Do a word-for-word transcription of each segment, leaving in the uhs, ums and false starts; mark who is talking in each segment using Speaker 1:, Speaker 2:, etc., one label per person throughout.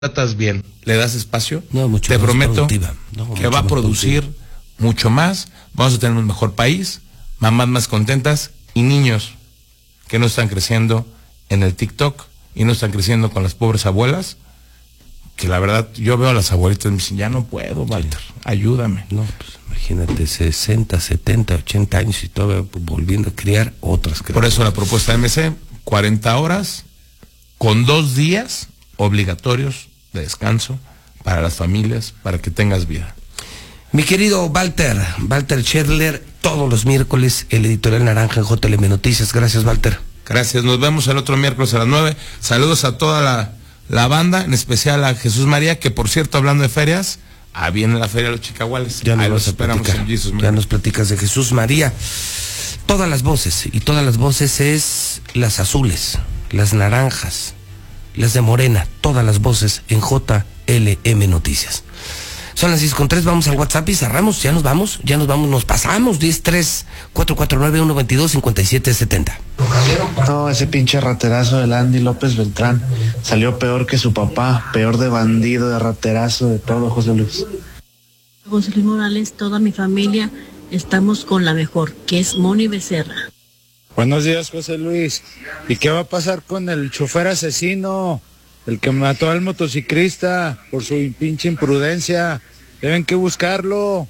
Speaker 1: tratas bien, le das espacio,
Speaker 2: no, mucho
Speaker 1: te
Speaker 2: más
Speaker 1: prometo
Speaker 2: no,
Speaker 1: que va a producir productiva. mucho más, vamos a tener un mejor país, mamás más contentas y niños que no están creciendo en el TikTok y no están creciendo con las pobres abuelas, que la verdad yo veo a las abuelitas y me dicen, ya no puedo, Walter, ayúdame.
Speaker 2: No, pues imagínate, sesenta, setenta, ochenta años y todavía volviendo a criar otras criaturas.
Speaker 1: Por eso la propuesta de M C, cuarenta horas con dos días obligatorios de descanso para las familias, para que tengas vida.
Speaker 2: Mi querido Walter, Walter Scherler, todos los miércoles el editorial Naranja en J L M Noticias. Gracias, Walter.
Speaker 1: Gracias, nos vemos el otro miércoles a las nueve. Saludos a toda la, la banda, en especial a Jesús María, que por cierto, hablando de ferias, ah, viene la feria de los Chicahuales.
Speaker 2: Ya
Speaker 1: Ahí
Speaker 2: nos
Speaker 1: los esperamos en Jesus,
Speaker 2: ya nos platicas de Jesús María. Todas las voces, y todas las voces es las azules, las naranjas, las de Morena, todas las voces en J L M Noticias. Son las seis con tres, vamos al WhatsApp y cerramos, ya nos vamos, ya nos vamos, nos pasamos, diez tres, cuatro cuatro nueve, uno dos dos, cinco siete siete cero.
Speaker 3: No, ese pinche raterazo del Andy López Beltrán salió peor que su papá, peor de bandido, de raterazo, de todo, José Luis.
Speaker 4: José Luis Morales, toda mi familia, estamos con la mejor, que es Moni Becerra.
Speaker 5: Buenos días, José Luis. ¿Y qué va a pasar con el chofer asesino? El que mató al motociclista por su pinche imprudencia. Deben que buscarlo.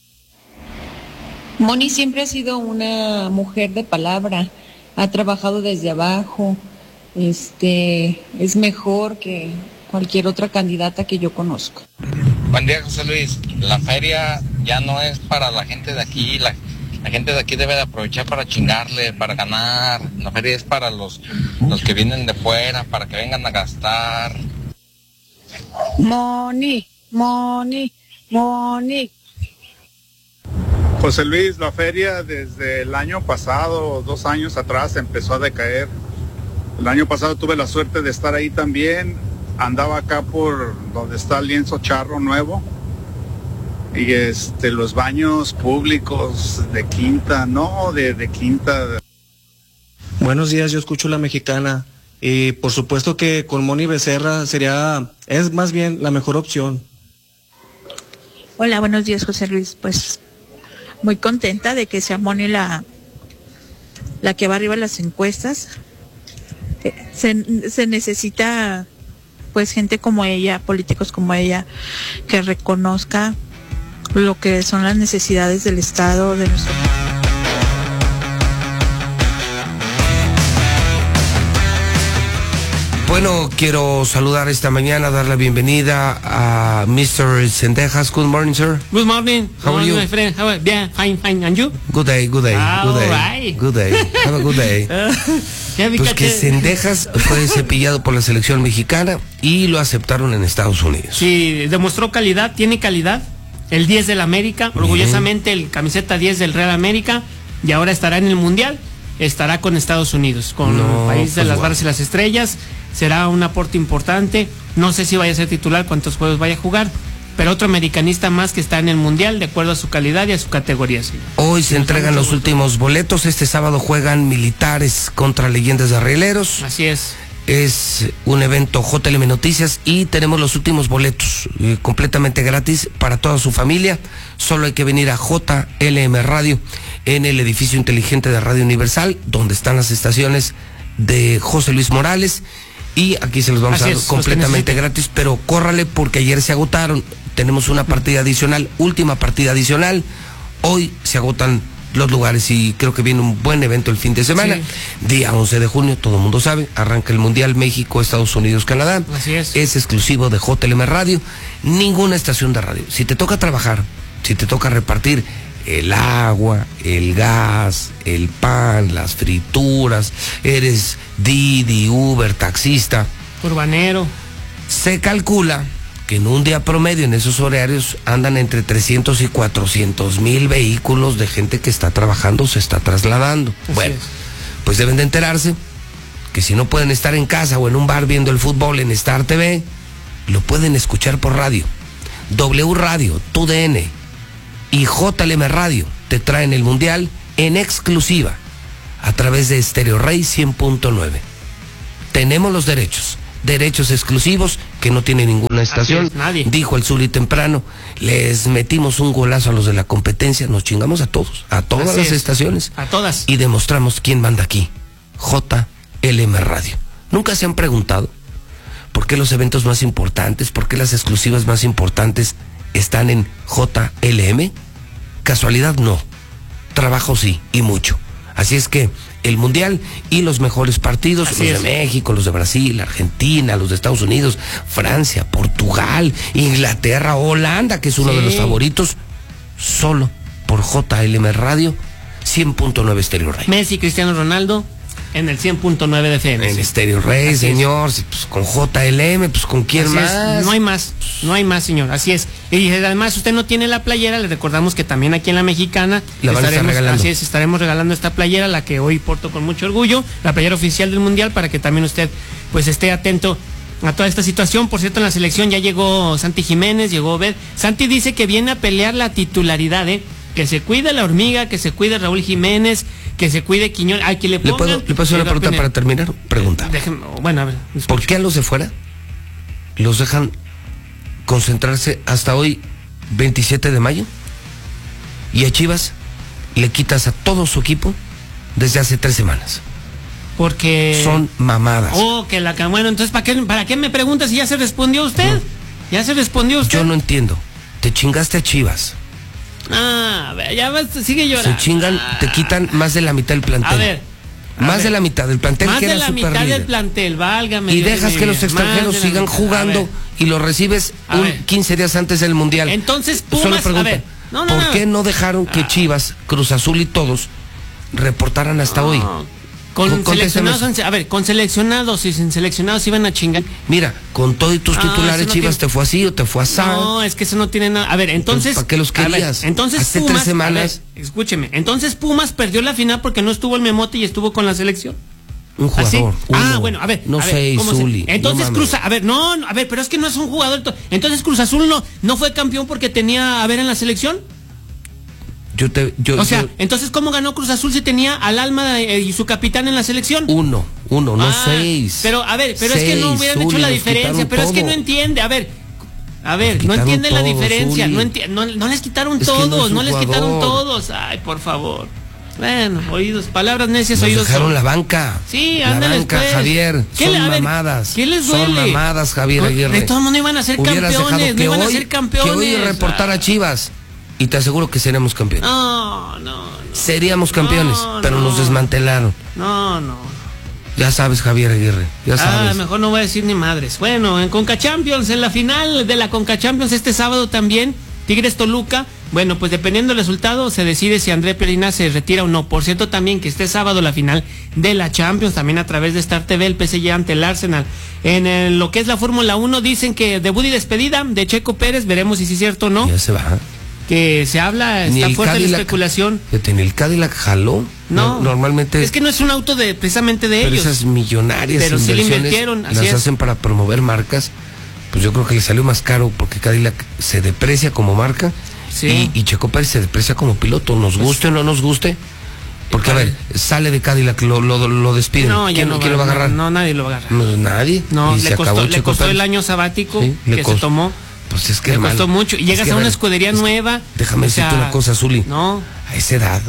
Speaker 6: Moni siempre ha sido una mujer de palabra. Ha trabajado desde abajo. Este, es mejor que cualquier otra candidata que yo conozco.
Speaker 7: Buen día, José Luis. La feria ya no es para la gente de aquí. La, la gente de aquí debe de aprovechar para chingarle, para ganar. La feria es para los, los que vienen de fuera, para que vengan a gastar.
Speaker 6: Moni, Moni, Moni.
Speaker 8: José Luis, la feria desde el año pasado, dos años atrás, empezó a decaer. El año pasado tuve la suerte de estar ahí también. Andaba acá por donde está el lienzo charro nuevo. Y este, los baños públicos de quinta, no, de, de quinta.
Speaker 3: Buenos días, yo escucho La Mexicana. Y por supuesto que con Moni Becerra sería, es más bien la mejor opción.
Speaker 9: Hola, buenos días, José Luis. Pues muy contenta de que sea Moni la, la que va arriba en las encuestas. Se, se necesita pues gente como ella, políticos como ella, que reconozca lo que son las necesidades del Estado, de nuestro país.
Speaker 2: Bueno, quiero saludar esta mañana, dar la bienvenida a mister Sendejas. Good morning, sir.
Speaker 10: Good morning.
Speaker 2: How are you?
Speaker 10: My friend. How are, yeah, fine, fine. And you?
Speaker 2: Good day, good day,
Speaker 10: All
Speaker 2: good day.
Speaker 10: right.
Speaker 2: Good day. Have a good day.
Speaker 10: Yeah,
Speaker 2: Pues que Sendejas fue cepillado por la selección mexicana y lo aceptaron en Estados Unidos.
Speaker 10: Sí, demostró calidad, tiene calidad. El diez del América, bien. Orgullosamente el camiseta diez del Real América, y ahora estará en el Mundial, estará con Estados Unidos, con
Speaker 2: no,
Speaker 10: el país
Speaker 2: pues
Speaker 10: de las
Speaker 2: bueno.
Speaker 10: barras y las estrellas. Será un aporte importante. No sé si vaya a ser titular, cuántos juegos vaya a jugar, pero otro americanista más que está en el Mundial de acuerdo a su calidad y a su categoría. Sí.
Speaker 2: Hoy se entregan los últimos boletos. Este sábado juegan Militares contra Leyendas de Rieleros.
Speaker 10: Así es.
Speaker 2: Es un evento J L M Noticias y tenemos los últimos boletos eh, completamente gratis para toda su familia. Solo hay que venir a J L M Radio en el edificio inteligente de Radio Universal, donde están las estaciones de José Luis Morales, y aquí se los vamos
Speaker 10: Así
Speaker 2: a dar
Speaker 10: es,
Speaker 2: completamente gratis, pero córrale porque ayer se agotaron. Tenemos una partida adicional, última partida adicional. Hoy se agotan los lugares y creo que viene un buen evento el fin de semana. Sí. Día once de junio, todo el mundo sabe, arranca el Mundial México, Estados Unidos, Canadá.
Speaker 10: Así es.
Speaker 2: Es exclusivo de J L M Radio, ninguna estación de radio. Si te toca trabajar, si te toca repartir el agua, el gas, el pan, las frituras, eres Didi, Uber, taxista,
Speaker 10: urbanero,
Speaker 2: se calcula que en un día promedio en esos horarios andan entre trescientos y cuatrocientos mil vehículos de gente que está trabajando, se está trasladando.
Speaker 10: Así
Speaker 2: bueno,
Speaker 10: es.
Speaker 2: Pues deben de enterarse que si no pueden estar en casa o en un bar viendo el fútbol en Star T V, lo pueden escuchar por radio. W Radio, T U D N y J L M Radio te traen el Mundial en exclusiva a través de Stereo Rey cien punto nueve. Tenemos los derechos, derechos exclusivos que no tiene ninguna estación.
Speaker 10: es, nadie.
Speaker 2: Dijo el Zuli temprano, les metimos un golazo a los de la competencia, nos chingamos a todos, a todas
Speaker 10: Así
Speaker 2: las
Speaker 10: es.
Speaker 2: estaciones.
Speaker 10: A todas.
Speaker 2: Y demostramos quién manda aquí. J L M Radio. ¿Nunca se han preguntado por qué los eventos más importantes, por qué las exclusivas más importantes están en J L M? Casualidad no. Trabajo sí, y mucho. Así es que el Mundial y los mejores partidos,
Speaker 10: Así
Speaker 2: los
Speaker 10: es.
Speaker 2: de México, los de Brasil, Argentina, los de Estados Unidos, Francia, Portugal, Inglaterra, Holanda, que es uno
Speaker 10: Sí.
Speaker 2: de los favoritos, solo por J L M Radio, cien punto nueve Stereo Rey.
Speaker 10: Messi, Cristiano Ronaldo en el cien punto nueve de F M.
Speaker 2: En Stereo Rey,
Speaker 10: Así
Speaker 2: señor, sí, pues con J L M, pues con quién
Speaker 10: Así
Speaker 2: más.
Speaker 10: es, no hay más, no hay más, señor, así es. Y además usted no tiene la playera, le recordamos que también aquí en La Mexicana
Speaker 2: La van a estar
Speaker 10: estaremos,
Speaker 2: regalando.
Speaker 10: así es, estaremos regalando esta playera, la que hoy porto con mucho orgullo, la playera oficial del Mundial, para que también usted pues esté atento a toda esta situación. Por cierto, en la selección ya llegó Santi Jiménez, llegó Obed. Santi dice que viene a pelear la titularidad, ¿eh? Que se cuide la hormiga, que se cuide Raúl Jiménez, que se cuide Quiñón, ay, que le
Speaker 2: ¿Le
Speaker 10: pongan...
Speaker 2: puedo, ¿Le puedo hacer una
Speaker 10: Eduardo
Speaker 2: pregunta
Speaker 10: Pineda.
Speaker 2: para terminar? Pregunta.
Speaker 10: Déjeme, bueno, a ver.
Speaker 2: ¿Por qué a los de fuera los dejan concentrarse hasta hoy, veintisiete de mayo? Y a Chivas le quitas a todo su equipo desde hace tres semanas.
Speaker 10: Porque...
Speaker 2: Son mamadas.
Speaker 10: Oh, que la... Bueno, entonces, ¿para qué, ¿para qué me pregunta si ya se respondió usted?
Speaker 2: No.
Speaker 10: ¿Ya se respondió usted?
Speaker 2: Yo no entiendo. Te chingaste a Chivas.
Speaker 10: Ah, a ver, ya vas, sigue llorando.
Speaker 2: Se chingan, te quitan más de la mitad del plantel.
Speaker 10: A ver. a
Speaker 2: Más
Speaker 10: ver.
Speaker 2: de la mitad del plantel
Speaker 10: Más
Speaker 2: que
Speaker 10: de
Speaker 2: era
Speaker 10: la
Speaker 2: super
Speaker 10: mitad
Speaker 2: líder.
Speaker 10: del plantel, válgame.
Speaker 2: Y
Speaker 10: Dios
Speaker 2: dejas
Speaker 10: mío,
Speaker 2: que los
Speaker 10: más
Speaker 2: extranjeros
Speaker 10: de la
Speaker 2: sigan
Speaker 10: mitad.
Speaker 2: jugando
Speaker 10: A ver.
Speaker 2: y los recibes
Speaker 10: A
Speaker 2: un
Speaker 10: ver.
Speaker 2: quince días antes del Mundial.
Speaker 10: Entonces,
Speaker 2: Solo
Speaker 10: Pumas,
Speaker 2: pregunta,
Speaker 10: a ver. No, no,
Speaker 2: ¿por
Speaker 10: no.
Speaker 2: qué no dejaron que
Speaker 10: Ah.
Speaker 2: Chivas, Cruz Azul y todos reportaran hasta hoy?
Speaker 10: Con
Speaker 2: Con- contéstame
Speaker 10: seleccionados, a ver, con seleccionados y sin seleccionados iban a chingar.
Speaker 2: Mira, con todo y tus
Speaker 10: Ah,
Speaker 2: titulares,
Speaker 10: eso no
Speaker 2: Chivas
Speaker 10: tiene-
Speaker 2: te fue así o te fue así.
Speaker 10: No, es que eso no tiene nada. A ver, entonces.
Speaker 2: ¿para qué los
Speaker 10: a ver,
Speaker 2: querías?
Speaker 10: entonces
Speaker 2: Hace
Speaker 10: Pumas,
Speaker 2: tres semanas.
Speaker 10: a ver, escúcheme. Entonces Pumas perdió la final porque no estuvo el Memote y estuvo con la selección.
Speaker 2: Un
Speaker 10: ¿Así?
Speaker 2: jugador.
Speaker 10: Ah,
Speaker 2: uno.
Speaker 10: bueno, a ver.
Speaker 2: No
Speaker 10: a ver,
Speaker 2: sé,
Speaker 10: ¿cómo se-
Speaker 2: Zuli.
Speaker 10: Entonces
Speaker 2: no
Speaker 10: Cruz,
Speaker 2: mames.
Speaker 10: a ver, no, no, a ver, pero es que no es un jugador. to- Entonces Cruz Azul no, no fue campeón porque tenía a ver en la selección.
Speaker 2: Yo te, yo,
Speaker 10: O sea,
Speaker 2: yo-
Speaker 10: entonces ¿cómo ganó Cruz Azul si tenía al Alma eh, y su capitán en la selección?
Speaker 2: uno, uno, no
Speaker 10: Ah,
Speaker 2: seis.
Speaker 10: Pero a ver, pero es que no
Speaker 2: Seis,
Speaker 10: hubieran
Speaker 2: Zuli,
Speaker 10: hecho la
Speaker 2: nos
Speaker 10: diferencia,
Speaker 2: quitaron
Speaker 10: pero es que
Speaker 2: todo.
Speaker 10: no entiende, a ver. A ver, no
Speaker 2: quitaron
Speaker 10: entiende la
Speaker 2: todo,
Speaker 10: diferencia,
Speaker 2: Zuli.
Speaker 10: no, enti- no, no les quitaron
Speaker 2: Es que no
Speaker 10: todos,
Speaker 2: es un
Speaker 10: no les quitaron
Speaker 2: jugador.
Speaker 10: todos. Ay, por favor. Bueno, oídos, palabras necias,
Speaker 2: Nos
Speaker 10: oídos.
Speaker 2: dejaron
Speaker 10: sordos.
Speaker 2: la banca.
Speaker 10: Sí,
Speaker 2: la
Speaker 10: ándale,
Speaker 2: banca,
Speaker 10: pues.
Speaker 2: Javier.
Speaker 10: ¿Qué
Speaker 2: Son
Speaker 10: le- a ver,
Speaker 2: mamadas.
Speaker 10: ¿qué les
Speaker 2: Son
Speaker 10: duele?
Speaker 2: mamadas, Javier
Speaker 10: No,
Speaker 2: Aguirre.
Speaker 10: de todos modos no iban a ser
Speaker 2: Hubieras
Speaker 10: campeones,
Speaker 2: dejado
Speaker 10: no
Speaker 2: que
Speaker 10: iban a
Speaker 2: hoy-
Speaker 10: ser campeones.
Speaker 2: Que hoy reportara a Chivas. Y te aseguro que seremos campeones.
Speaker 10: No, no,
Speaker 2: Seríamos campeones,
Speaker 10: No,
Speaker 2: pero
Speaker 10: no.
Speaker 2: nos desmantelaron.
Speaker 10: no, no.
Speaker 2: Ya sabes, Javier Aguirre. Ya
Speaker 10: Ah,
Speaker 2: sabes.
Speaker 10: mejor no voy a decir ni madres. Bueno, en Conca Champions, en la final de la Conca Champions este sábado también, Tigres Toluca. Bueno, pues dependiendo del resultado se decide si André Perina se retira o no. Por cierto también que este sábado la final de la Champions, también a través de Star T V, el P S G ante el Arsenal. En el- lo que es la Fórmula uno dicen que debut y despedida de Checo Pérez, veremos si sí es cierto o no.
Speaker 2: Ya se va.
Speaker 10: Que se habla,
Speaker 2: Ni
Speaker 10: está
Speaker 2: el
Speaker 10: fuerte la
Speaker 2: Cadillac-
Speaker 10: especulación.
Speaker 2: Fíjate, ni el Cadillac jaló.
Speaker 10: No,
Speaker 2: Normalmente.
Speaker 10: es que no es un auto de precisamente de
Speaker 2: pero
Speaker 10: ellos.
Speaker 2: esas millonarias
Speaker 10: Pero sí le
Speaker 2: inversiones
Speaker 10: invirtieron, así
Speaker 2: las
Speaker 10: es.
Speaker 2: hacen para promover marcas. Pues yo creo que le salió más caro porque Cadillac se deprecia como marca.
Speaker 10: Sí.
Speaker 2: Y, y Checo Pérez se deprecia como piloto. Nos guste o no nos guste. Porque, a ver, sale de Cadillac, lo, lo, lo despiden.
Speaker 10: No, ya
Speaker 2: ¿Quién,
Speaker 10: no
Speaker 2: ¿quién
Speaker 10: va-
Speaker 2: lo va a agarrar?
Speaker 10: No, no, nadie lo va a agarrar.
Speaker 2: No, nadie.
Speaker 10: No,
Speaker 2: Y
Speaker 10: le
Speaker 2: se
Speaker 10: costó,
Speaker 2: acabó
Speaker 10: le
Speaker 2: Checo
Speaker 10: costó el
Speaker 2: Pérez.
Speaker 10: año sabático
Speaker 2: Sí, le
Speaker 10: que
Speaker 2: costó.
Speaker 10: se tomó.
Speaker 2: Pues es que,
Speaker 10: Le
Speaker 2: hermano,
Speaker 10: costó mucho. Y
Speaker 2: es
Speaker 10: llegas
Speaker 2: que,
Speaker 10: a una
Speaker 2: ver,
Speaker 10: escudería
Speaker 2: es que-
Speaker 10: nueva.
Speaker 2: Déjame
Speaker 10: o
Speaker 2: decirte
Speaker 10: sea,
Speaker 2: una cosa, Zuli.
Speaker 10: No.
Speaker 2: A esa edad,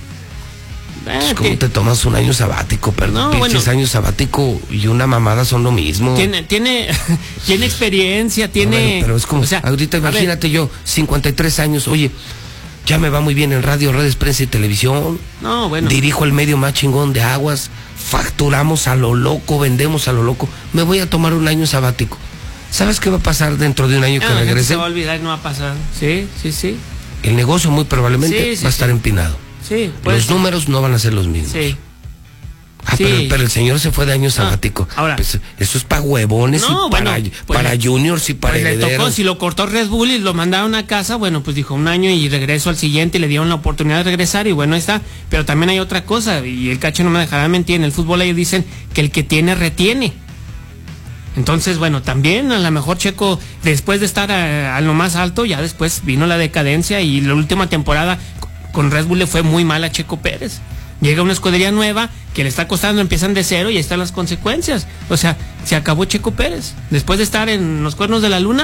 Speaker 10: eh,
Speaker 2: pues, ¿cómo
Speaker 10: que-
Speaker 2: te tomas un año sabático? Perdón,
Speaker 10: No,
Speaker 2: pinches
Speaker 10: bueno.
Speaker 2: años sabático y una mamada son lo mismo.
Speaker 10: Tiene, tiene, tiene experiencia, tiene.
Speaker 2: Bueno, pero es como,
Speaker 10: o sea,
Speaker 2: ahorita
Speaker 10: a ver,
Speaker 2: imagínate yo, cincuenta y tres años, oye, ya me va muy bien en radio, redes, prensa y televisión.
Speaker 10: No, bueno.
Speaker 2: Dirijo el medio más chingón de Aguas, facturamos a lo loco, vendemos a lo loco. Me voy a tomar un año sabático. ¿Sabes qué va a pasar dentro de un año
Speaker 10: Ah,
Speaker 2: que
Speaker 10: la gente
Speaker 2: regrese?
Speaker 10: se va a olvidar y no va a pasar. Sí, sí, sí.
Speaker 2: El negocio muy probablemente
Speaker 10: Sí, sí,
Speaker 2: va a estar
Speaker 10: sí.
Speaker 2: empinado.
Speaker 10: Sí, puede
Speaker 2: Los
Speaker 10: ser.
Speaker 2: números no van a ser los mismos.
Speaker 10: Sí.
Speaker 2: Ah,
Speaker 10: Sí.
Speaker 2: pero, pero el señor se fue de año sabático.
Speaker 10: ahora.
Speaker 2: Pues, eso es para huevones
Speaker 10: No,
Speaker 2: y para,
Speaker 10: bueno, pues
Speaker 2: para
Speaker 10: le-
Speaker 2: juniors y para
Speaker 10: Pues le tocó,
Speaker 2: herederos.
Speaker 10: si lo cortó Red Bull y lo mandaron a casa, bueno, pues dijo un año y regreso al siguiente y le dieron la oportunidad de regresar y bueno, ahí está. Pero también hay otra cosa, y el Cacho no me dejará mentir, en el fútbol ellos dicen que el que tiene, retiene. Entonces, bueno, también a lo mejor Checo, después de estar a, a lo más alto, ya después vino la decadencia y la última temporada con Red Bull le fue muy mal a Checo Pérez. Llega una escudería nueva, que le está costando, empiezan de cero y ahí están las consecuencias. O sea, se acabó Checo Pérez. Después de estar en los cuernos de la luna,